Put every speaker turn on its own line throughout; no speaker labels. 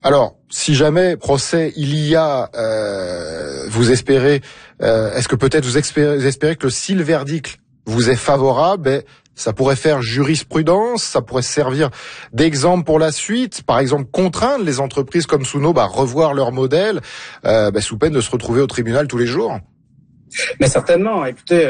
Alors, si jamais procès il y a, vous espérez, est-ce que peut-être vous espérez que si le verdict vous est favorable, ça pourrait faire jurisprudence, ça pourrait servir d'exemple pour la suite, par exemple contraindre les entreprises comme Suno revoir leur modèle, sous peine de se retrouver au tribunal tous les jours?
Mais certainement. Écoutez,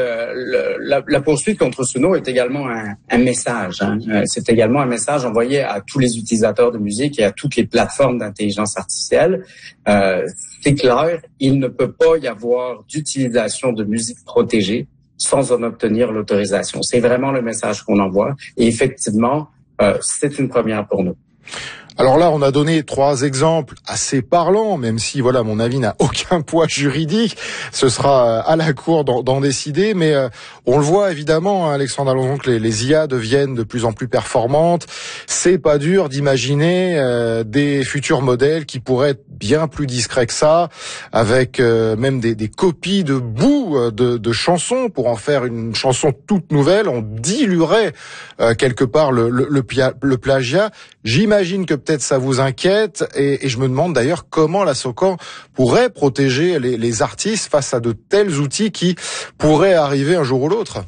la poursuite contre Suno est également un message. C'est également un message envoyé à tous les utilisateurs de musique et à toutes les plateformes d'intelligence artificielle. C'est clair, il ne peut pas y avoir d'utilisation de musique protégée sans en obtenir l'autorisation. C'est vraiment le message qu'on envoie. Et effectivement, c'est une première pour nous.
Alors là, on a donné 3 exemples assez parlants, même si, voilà, mon avis n'a aucun poids juridique. Ce sera à la Cour d'en décider, mais on le voit évidemment, Alexandre Alonso, que les IA deviennent de plus en plus performantes. C'est pas dur d'imaginer des futurs modèles qui pourraient être bien plus discrets que ça, avec même des copies de bouts de chansons pour en faire une chanson toute nouvelle. On diluerait quelque part le plagiat. J'imagine que peut-être ça vous inquiète et je me demande d'ailleurs comment la SOCAN pourrait protéger les artistes face à de tels outils qui pourraient arriver un jour ou l'autre.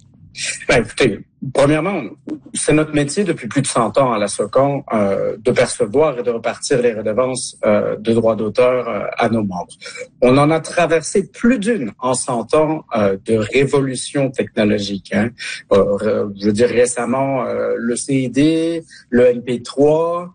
Écoutez, premièrement, c'est notre métier depuis plus de 100 ans à la SOCAN de percevoir et de repartir les redevances de droits d'auteur à nos membres. On en a traversé plus d'une en 100 ans de révolution technologique. Je veux dire récemment le CID, le MP3,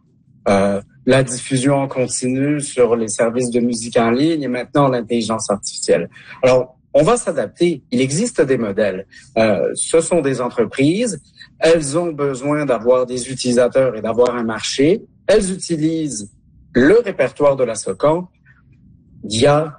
la diffusion en continu sur les services de musique en ligne et maintenant l'intelligence artificielle. Alors, on va s'adapter. Il existe des modèles. Ce sont des entreprises. Elles ont besoin d'avoir des utilisateurs et d'avoir un marché. Elles utilisent le répertoire de la SOCAN. Il y a,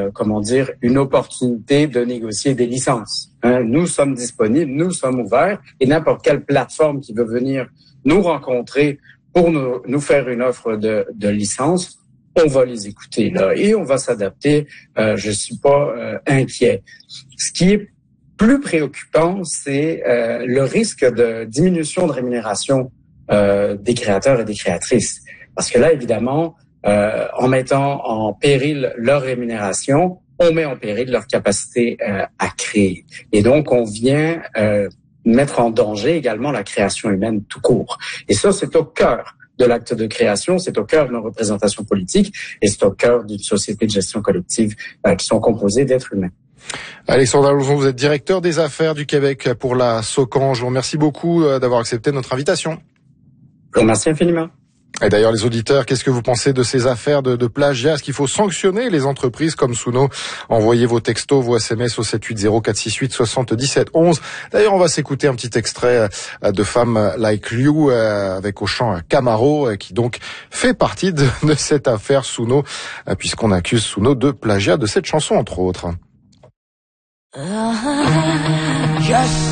une opportunité de négocier des licences. Nous sommes disponibles, nous sommes ouverts et n'importe quelle plateforme qui veut venir nous rencontrer pour nous faire une offre de licence, on va les écouter là et on va s'adapter. Je suis pas inquiet. Ce qui est plus préoccupant, c'est le risque de diminution de rémunération des créateurs et des créatrices. Parce que là, évidemment, en mettant en péril leur rémunération, on met en péril leur capacité à créer. Et donc, on vient mettre en danger également la création humaine tout court. Et ça, c'est au cœur de l'acte de création, c'est au cœur de nos représentations politiques et c'est au cœur d'une société de gestion collective qui sont composées d'êtres humains.
Alexandre Alonso, vous êtes directeur des affaires du Québec pour la SOCAN. Je vous remercie beaucoup d'avoir accepté notre invitation.
Je vous remercie infiniment.
Et d'ailleurs, les auditeurs, qu'est-ce que vous pensez de ces affaires de plagiat? Est-ce qu'il faut sanctionner les entreprises comme Suno? Envoyez vos textos, vos SMS au 780-468-77-11. D'ailleurs, on va s'écouter un petit extrait de Femme Like You avec au chant Camaro, qui donc fait partie de cette affaire Suno, puisqu'on accuse Suno de plagiat de cette chanson, entre autres.
Yes.